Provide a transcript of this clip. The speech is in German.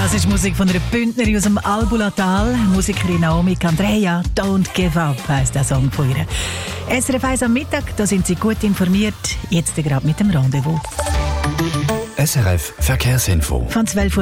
Das ist Musik von einer Bündnerin aus dem Albulatal. Musikerin Naomi Candrea, «Don't Give Up» heisst der Song von ihr. SRF 1 am Mittag, da sind Sie gut informiert. Jetzt gerade mit dem Rendezvous. SRF Verkehrsinfo. Von 12